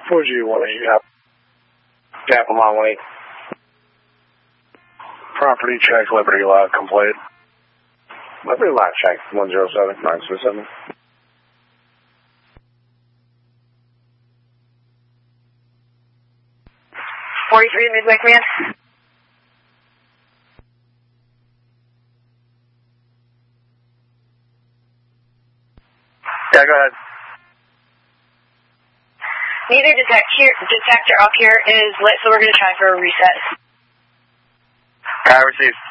Fuji 18, yep. Yep, I'm on 18. Property check, Liberty Lot, complete. Liberty Lot check, 107, 927. Midway Command. Yeah, go ahead. Neither detector up here is lit, so we're going to try for a reset. I received.